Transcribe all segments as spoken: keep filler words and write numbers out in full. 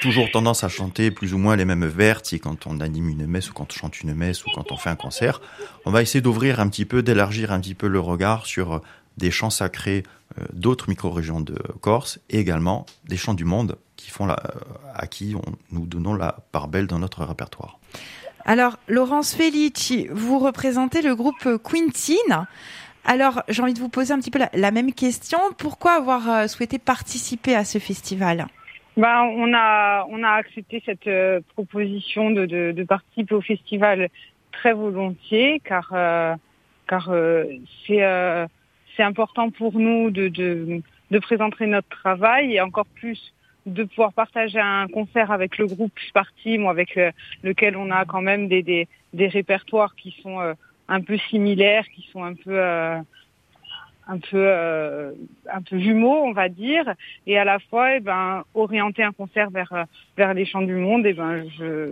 toujours tendance à chanter plus ou moins les mêmes vers, si quand on anime une messe ou quand on chante une messe ou quand on fait un concert. On va essayer d'ouvrir un petit peu, d'élargir un petit peu le regard sur des chants sacrés euh, d'autres micro-régions de Corse et également des chants du monde qui font la, à qui on, nous donnons la part belle dans notre répertoire. Alors, Laurence Felici, vous représentez le groupe Quintine. Alors, j'ai envie de vous poser un petit peu la, la même question. Pourquoi avoir euh, souhaité participer à ce festival ? Ben, on a on a accepté cette euh, proposition de, de, de participer au festival très volontiers, car euh, car euh, c'est euh, c'est important pour nous de, de de présenter notre travail et encore plus de pouvoir partager un concert avec le groupe Spartim, avec euh, lequel on a quand même des des, des répertoires qui sont euh, un peu similaires, qui sont un peu euh, un peu euh, un peu jumeaux, on va dire, et à la fois, eh ben, orienter un concert vers vers les chants du monde, eh ben, je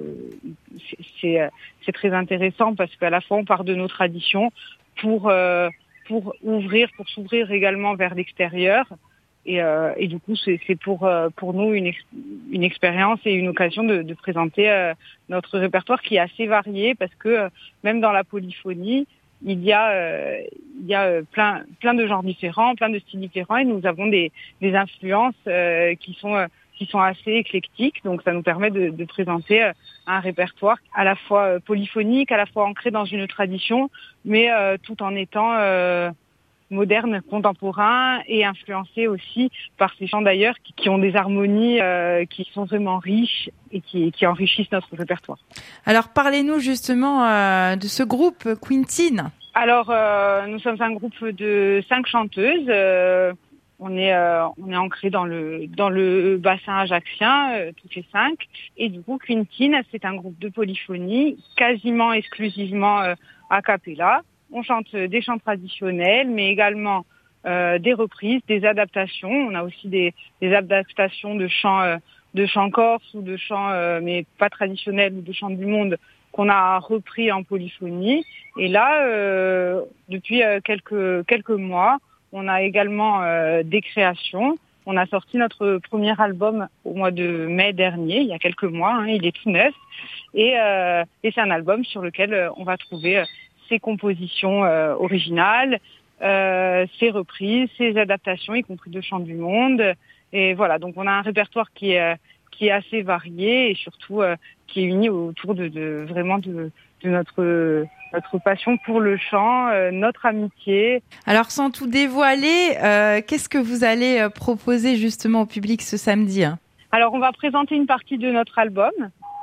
c'est c'est très intéressant parce qu'à la fois on part de nos traditions pour euh, pour ouvrir, pour s'ouvrir également vers l'extérieur. Et, euh, et du coup, c'est, c'est pour euh, pour nous une ex- une expérience et une occasion de, de présenter euh, notre répertoire qui est assez varié parce que euh, même dans la polyphonie, il y a euh, il y a euh, plein plein de genres différents, plein de styles différents et nous avons des des influences euh, qui sont euh, qui sont assez éclectiques. Donc ça nous permet de, de présenter euh, un répertoire à la fois euh, polyphonique, à la fois ancré dans une tradition, mais euh, tout en étant euh, moderne, contemporain et influencé aussi par ces chants d'ailleurs qui, qui ont des harmonies euh, qui sont vraiment riches et qui, qui enrichissent notre répertoire. Alors parlez-nous justement euh, de ce groupe Quintine. Alors euh, nous sommes un groupe de cinq chanteuses. Euh, on est euh, on est ancré dans le dans le bassin ajaccien, euh, toutes les cinq. Et du coup Quintine, c'est un groupe de polyphonie quasiment exclusivement euh, a cappella. On chante des chants traditionnels, mais également euh, des reprises, des adaptations. On a aussi des, des adaptations de chants, euh, de chants corses ou de chants, euh, mais pas traditionnels, ou de chants du monde qu'on a repris en polyphonie. Et là, euh, depuis euh, quelques quelques mois, on a également euh, des créations. On a sorti notre premier album au mois de mai dernier, il y a quelques mois. Hein, il est tout neuf, et, euh, et c'est un album sur lequel euh, on va trouver euh, ses compositions euh, originales, euh, ses reprises, ses adaptations, y compris de chants du monde. Et voilà, donc on a un répertoire qui est qui est assez varié et surtout euh, qui est uni autour de, de vraiment de, de notre notre passion pour le chant, euh, notre amitié. Alors sans tout dévoiler, euh, qu'est-ce que vous allez proposer justement au public ce samedi ? Alors on va présenter une partie de notre album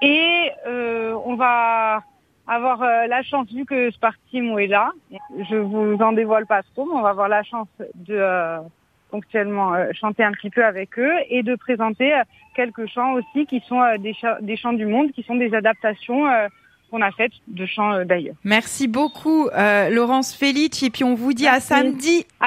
et euh, on va avoir euh, la chance, vu que Spartimo est là, je vous en dévoile pas trop, mais on va avoir la chance de euh, ponctuellement euh, chanter un petit peu avec eux et de présenter euh, quelques chants aussi qui sont euh, des, ch- des chants du monde, qui sont des adaptations euh, qu'on a faites de chants euh, d'ailleurs. Merci beaucoup euh, Laurence Felici et puis on vous dit Merci. À samedi.